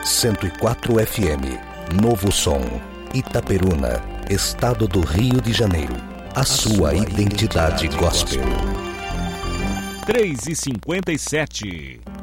104 FM, Novo Som, Itaperuna, Estado do Rio de Janeiro. A sua identidade gospel. 3h57.